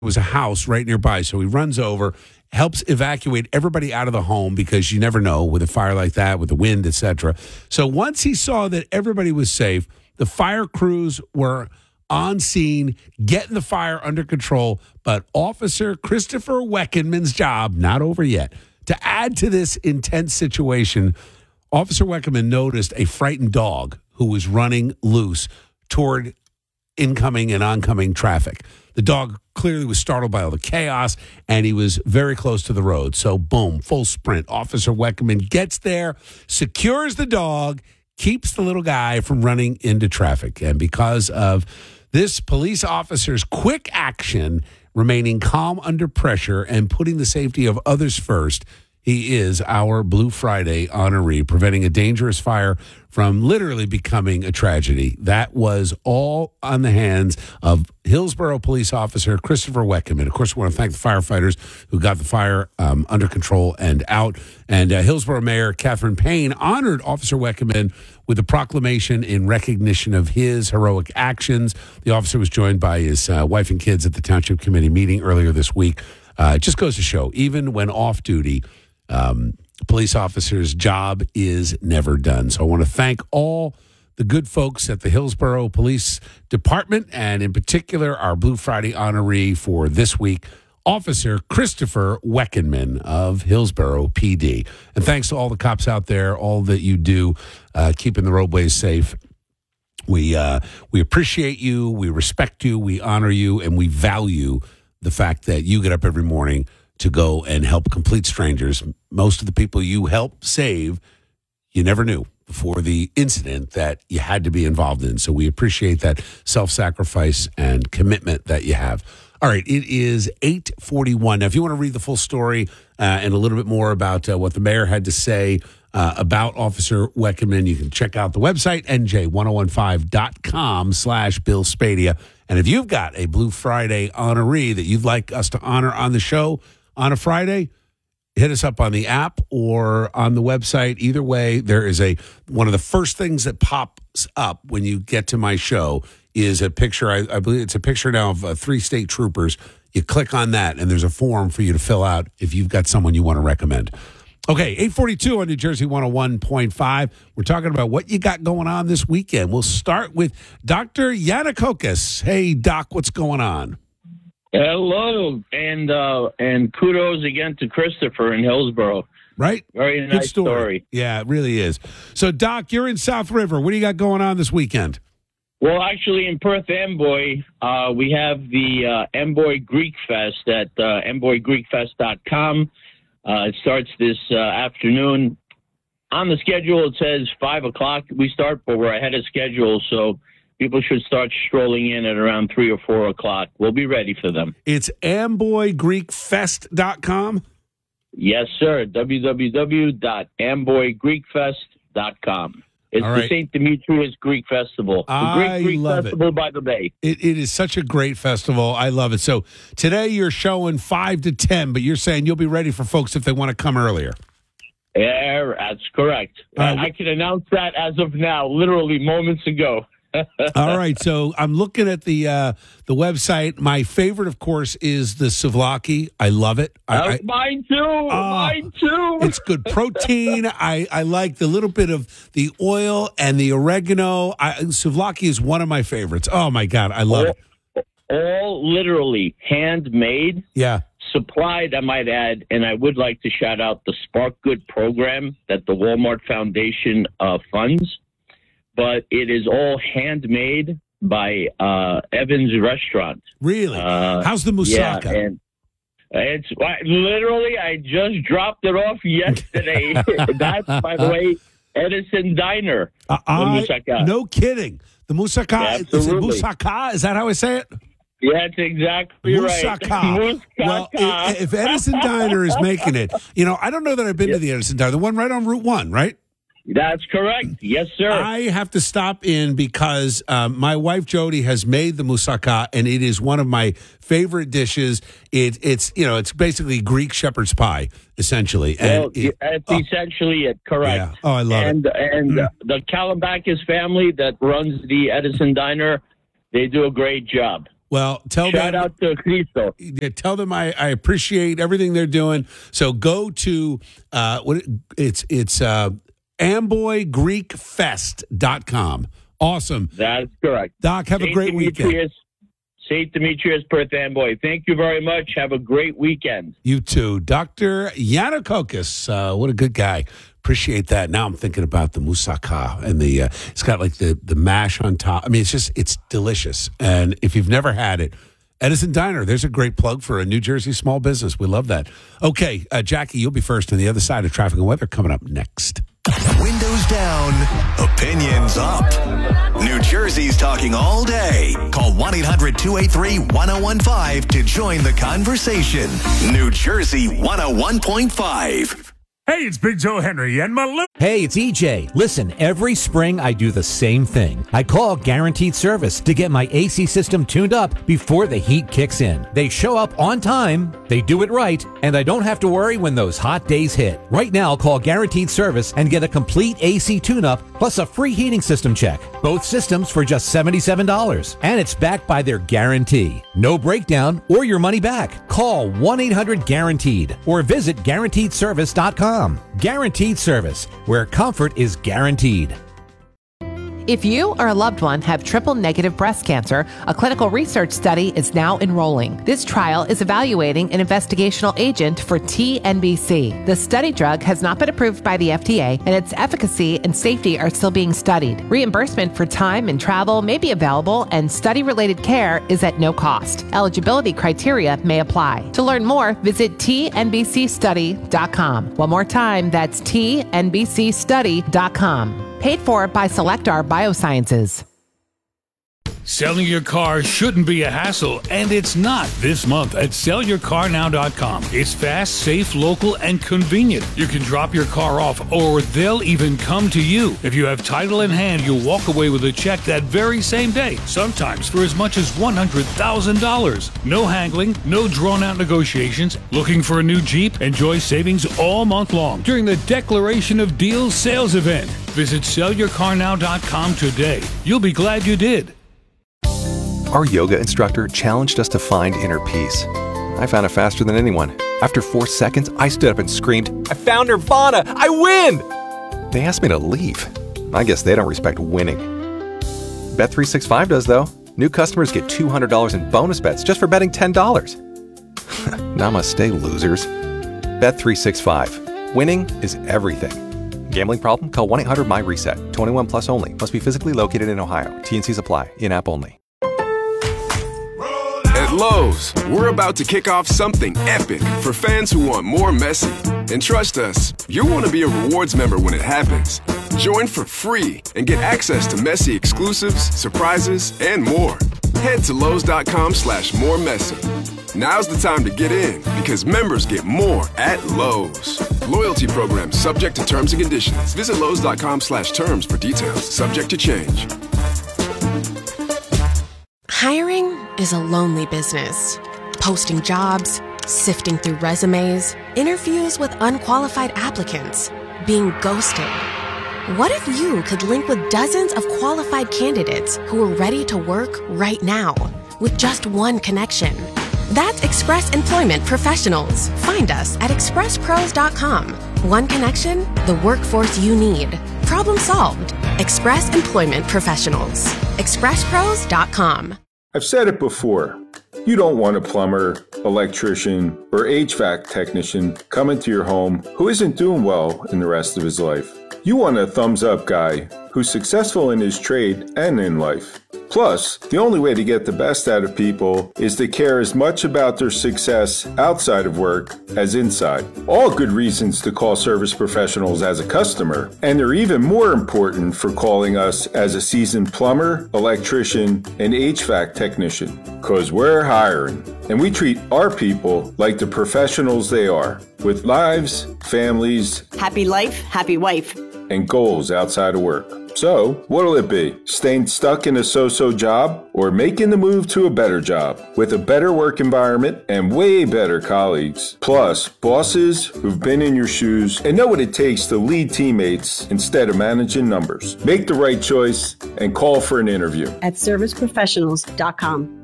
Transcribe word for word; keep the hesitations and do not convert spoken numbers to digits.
was a house right nearby. So he runs over, helps evacuate everybody out of the home because you never know with a fire like that, with the wind, et cetera. So once he saw that everybody was safe, the fire crews were on scene, getting the fire under control. But Officer Christopher Weckenman's job, not over yet. To add to this intense situation, Officer Weckerman noticed a frightened dog who was running loose toward incoming and oncoming traffic. The dog clearly was startled by all the chaos, and he was very close to the road. So, boom, full sprint. Officer Weckerman gets there, secures the dog, keeps the little guy from running into traffic. And because of this police officer's quick action, remaining calm under pressure and putting the safety of others first, he is our Blue Friday honoree, preventing a dangerous fire from literally becoming a tragedy. That was all on the hands of Hillsborough police officer Christopher Weckerman. Of course, we want to thank the firefighters who got the fire um, under control and out. And uh, Hillsborough Mayor Catherine Payne honored Officer Weckerman with a proclamation in recognition of his heroic actions. The officer was joined by his uh, wife and kids at the Township Committee meeting earlier this week. Uh, it just goes to show, even when off duty, Um, police officers' job is never done. So I want to thank all the good folks at the Hillsborough Police Department, and in particular, our Blue Friday honoree for this week, Officer Christopher Weckenman of Hillsborough P D. And thanks to all the cops out there, all that you do, uh, keeping the roadways safe. We, uh, we appreciate you, we respect you, we honor you, and we value the fact that you get up every morning to go and help complete strangers. Most of the people you help save, you never knew before the incident that you had to be involved in. So we appreciate that self-sacrifice and commitment that you have. All right, it is eight forty-one. Now, if you want to read the full story uh, and a little bit more about uh, what the mayor had to say uh, about Officer Weckerman, you can check out the website, N J ten fifteen dot com slash Bill Spadia. And if you've got a Blue Friday honoree that you'd like us to honor on the show on a Friday, hit us up on the app or on the website. Either way, there is a one of the first things that pops up when you get to my show is a picture. I, I believe it's a picture now of uh, three state troopers. You click on that, and there's a form for you to fill out if you've got someone you want to recommend. Okay, eight forty-two on New Jersey one oh one point five. We're talking about what you got going on this weekend. We'll start with Doctor Yanakokis. Hey, Doc, what's going on? Hello, and uh, and kudos again to Christopher in Hillsborough. Right? Very Good nice story. story. Yeah, it really is. So, Doc, you're in South River. What do you got going on this weekend? Well, actually, in Perth Amboy, uh, we have the uh, Amboy Greek Fest at uh, amboy greek fest dot com. Uh, it starts this uh, afternoon. On the schedule, it says five o'clock we start, but we're ahead of schedule, so people should start strolling in at around three or four o'clock. We'll be ready for them. It's amboy greek fest dot com? Yes, sir. w w w dot amboy greek fest dot com. It's All right. the Saint Demetrius Greek Festival. The I Greek, Greek love Festival it. by the Bay. It, it is such a great festival. I love it. So today you're showing five to ten, but you're saying you'll be ready for folks if they want to come earlier. Yeah, that's correct. Uh, I, I can announce that as of now, literally moments ago. All right, so I'm looking at the uh, the website. My favorite, of course, is the souvlaki. I love it. I, Uh, I, mine too. uh, mine too. It's good protein. I, I like the little bit of the oil and the oregano. I, souvlaki is one of my favorites. Oh, my God, I love all, it. all literally handmade. Yeah. Supplied, I might add, and I would like to shout out the Spark Good program that the Walmart Foundation uh, funds. But it is all handmade by uh, Evans Restaurant. Really? Uh, How's the moussaka? Yeah, and it's literally, I just dropped it off yesterday. That's, by the way, Edison Diner. Uh, the I, moussaka. no kidding. The moussaka, is it Absolutely. moussaka? Is that how I say it? Yeah, that's exactly Moussaka. right. Well, if, if Edison Diner is making it, you know, I don't know that I've been Yeah. to the Edison Diner, the one right on Route one, right? That's correct. Yes, sir. I have to stop in because um, my wife Jody has made the moussaka, and it is one of my favorite dishes. It, it's you know it's basically Greek shepherd's pie, essentially. And well, it, that's oh, essentially it. Correct. yeah. Oh, I love and, it. And uh, the Kalambakis family that runs the Edison Diner, they do a great job. Well, tell Shout them. out to Cristo. Yeah, tell them I, I appreciate everything they're doing. So go to uh, what it's it's uh, amboy greek fest dot com. Awesome. That's correct. Doc, have Saint a great Demetrius, weekend. Saint Demetrius, Perth Amboy. Thank you very much. Have a great weekend. You too. Doctor Yanakokis, uh, what a good guy. Appreciate that. Now I'm thinking about the moussaka and the, uh, it's got like the, the mash on top. I mean, it's just, it's delicious. And if you've never had it, Edison Diner, there's a great plug for a New Jersey small business. We love that. Okay, uh, Jackie, you'll be first on the other side of traffic and weather coming up next. Windows down, opinions up. New Jersey's talking all day. Call one eight hundred two eight three one oh one five to join the conversation. New Jersey one oh one point five. Hey, it's Big Joe Henry and my li- Hey, it's E J. Listen, every spring I do the same thing. I call Guaranteed Service to get my A C system tuned up before the heat kicks in. They show up on time, they do it right, and I don't have to worry when those hot days hit. Right now, call Guaranteed Service and get a complete A C tune-up plus a free heating system check. Both systems for just seventy-seven dollars. And it's backed by their guarantee. No breakdown or your money back. Call one eight hundred guaranteed or visit guaranteed service dot com. Guaranteed Service, where comfort is guaranteed. If you or a loved one have triple-negative breast cancer, a clinical research study is now enrolling. This trial is evaluating an investigational agent for T N B C. The study drug has not been approved by the F D A, and its efficacy and safety are still being studied. Reimbursement for time and travel may be available, and study-related care is at no cost. Eligibility criteria may apply. To learn more, visit T N B C study dot com. One more time, that's T N B C study dot com. Paid for by Selectar Biosciences. Selling your car shouldn't be a hassle, and it's not this month at sell your car now dot com. It's fast, safe, local, and convenient. You can drop your car off, or they'll even come to you. If you have title in hand, you'll walk away with a check that very same day, sometimes for as much as one hundred thousand dollars. No haggling, no drawn-out negotiations. Looking for a new Jeep? Enjoy savings all month long during the Declaration of Deals sales event. Visit sell your car now dot com today. You'll be glad you did. Our yoga instructor challenged us to find inner peace. I found it faster than anyone. After four seconds, I stood up and screamed, "I found Nirvana! I win!" They asked me to leave. I guess they don't respect winning. Bet three sixty-five does, though. New customers get two hundred dollars in bonus bets just for betting ten dollars. Namaste, losers. Bet three sixty-five. Winning is everything. Gambling problem? Call one eight hundred my reset. twenty-one plus only. Must be physically located in Ohio. T N Cs apply. In-app only. At Lowe's, we're about to kick off something epic for fans who want more Messi. And trust us, you'll want to be a rewards member when it happens. Join for free and get access to Messi exclusives, surprises, and more. Head to Lowe's.com slash more Messi. Now's the time to get in because members get more at Lowe's. Loyalty program subject to terms and conditions. Visit Lowe's.com slash terms for details. Subject to change. Hiring is a lonely business. Posting jobs, sifting through resumes, interviews with unqualified applicants, being ghosted. What if you could link with dozens of qualified candidates who are ready to work right now with just one connection? That's Express Employment Professionals. Find us at express pros dot com. One connection, the workforce you need. Problem solved. Express Employment Professionals. express pros dot com. I've said it before. You don't want a plumber, electrician, or H V A C technician coming to your home who isn't doing well in the rest of his life. You want a thumbs-up guy who's successful in his trade and in life. Plus, the only way to get the best out of people is to care as much about their success outside of work as inside. All good reasons to call Service Professionals as a customer, and they're even more important for calling us as a seasoned plumber, electrician, and H V A C technician. Cause we're hiring, and we treat our people like the professionals they are, with lives, families, happy life, happy wife, and goals outside of work. So, what'll it be? Staying stuck in a so-so job or making the move to a better job with a better work environment and way better colleagues? Plus, bosses who've been in your shoes and know what it takes to lead teammates instead of managing numbers. Make the right choice and call for an interview at service professionals dot com.